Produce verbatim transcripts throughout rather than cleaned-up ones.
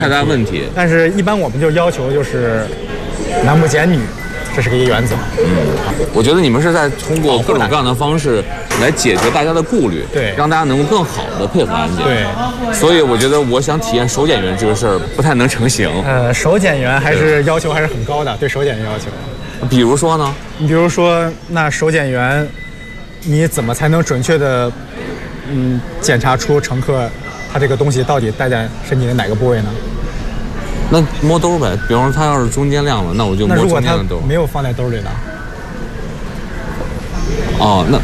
太大问题。 但是，一般我们就要求就是男不减女，这是个一原则。 嗯，我觉得你们是在通过各种各样的方式来解决大家的顾虑， 对， 让大家能够更好的配合安检。 对， 所以我觉得我想体验手检员这个事儿不太能成型。 呃，手检员还是要求还是很高的，对手检员要求。 比如说呢？ 你比如说，那手检员，你怎么才能准确的，嗯，检查出乘客他这个东西到底带在身体的哪个部位呢？ 那摸兜呗，比方说他要是中间亮了，那我就摸中间的兜。 那如果他没有放在兜里呢？ 哦，那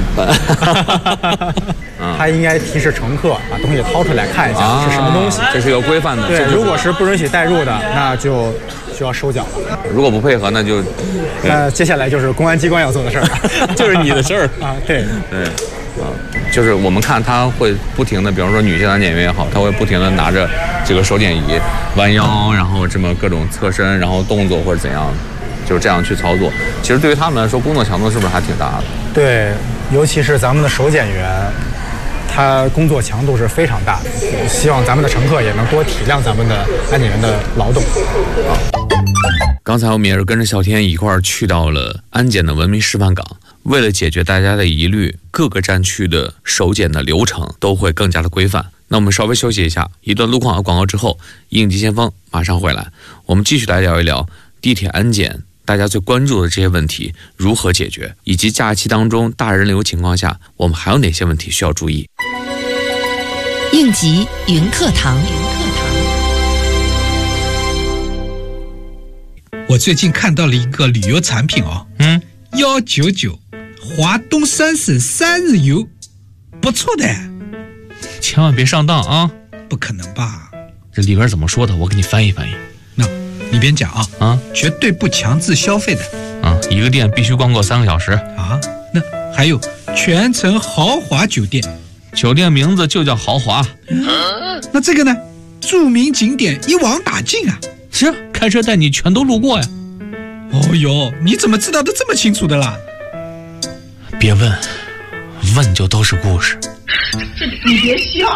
他应该提示乘客把东西掏出来看一下、啊、是什么东西， 这是有规范的。 对，如果是不允许带入的，那就需要收缴了。 如果不配合，那就那接下来就是公安机关要做的事儿， 就是你的事儿啊。对对啊，就是我们看他会不停的，比方说女性安检员也好，他会不停的拿着这个手检仪弯腰，然后这么各种侧身，然后动作或者怎样。就是这样去操作，其实对于他们来说，工作强度是不是还挺大的？ 对，尤其是咱们的手检员，他工作强度是非常大的。希望咱们的乘客也能多体谅咱们的安检员的劳动。啊， 刚才我们也是跟着小天一块儿去到了安检的文明示范岗，为了解决大家的疑虑，各个站区的手检的流程都会更加的规范。那我们稍微休息一下，一段路况和广告之后，应急先锋马上回来，我们继续来聊一聊地铁安检。大家最关注的这些问题如何解决，以及假期当中大人流情况下，我们还有哪些问题需要注意？ 应急云课堂。 我最近看到了一个旅游产品哦，嗯，幺九九，华东三省三日游，不错的。 千万别上当啊！ 不可能吧？ 这里边怎么说的？我给你翻译翻译。 那。里边讲啊啊， 绝对不强制消费的啊，一个店必须光顾三个小时啊。那还有全程豪华酒店， 酒店名字就叫豪华。 啊、那这个呢？著名景点一网打尽啊！ 是，开车带你全都路过呀。 哦哟，你怎么知道的这么清楚的啦？ 别问，问就都是故事。 你别笑。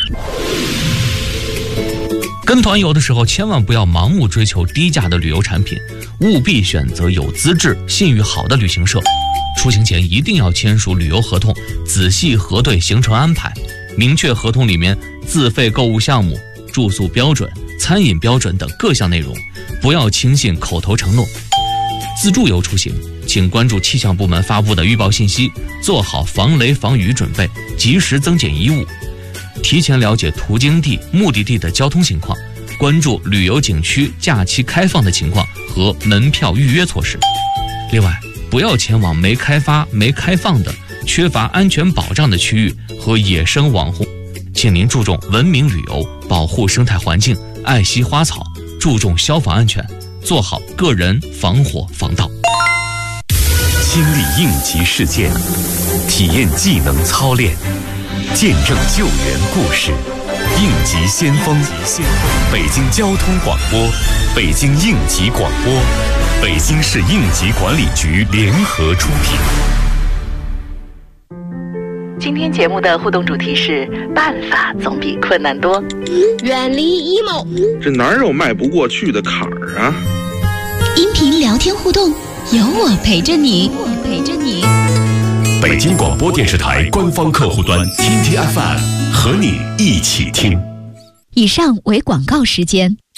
跟团游的时候，千万不要盲目追求低价的旅游产品，务必选择有资质、信誉好的旅行社。出行前一定要签署旅游合同，仔细核对行程安排，明确合同里面自费购物项目、住宿标准、餐饮标准等各项内容，不要轻信口头承诺。自助游出行，请关注气象部门发布的预报信息，做好防雷防雨准备，及时增减衣物。提前了解途经地、目的地的交通情况，关注旅游景区假期开放的情况和门票预约措施。另外，不要前往没开发、没开放的、缺乏安全保障的区域和野生网红。请您注重文明旅游，保护生态环境，爱惜花草，注重消防安全，做好个人防火防盗。 亲历应急事件，体验技能操练，见证救援故事，应急先锋。北京交通广播，北京应急广播，北京市应急管理局联合出品。 今天节目的互动主题是：办法总比困难多。 远离 emo， 这哪有迈不过去的坎儿啊？ 音频聊天互动，有我陪着你，我陪着你。 北京广播电视台官方客户端 T T F M 和你一起听。 以上为广告时间。